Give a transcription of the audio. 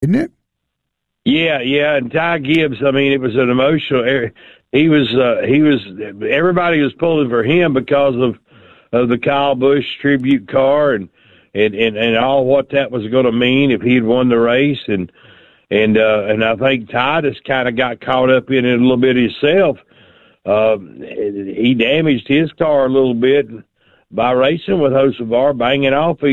isn't it? Yeah, and Ty Gibbs. I mean, it was an emotional. He was. Everybody was pulling for him because of the Kyle Busch tribute car and all what that was going to mean if he had won the race, and I think Ty just kind of got caught up in it a little bit himself. He damaged his car a little bit by racing with Hocevar, banging off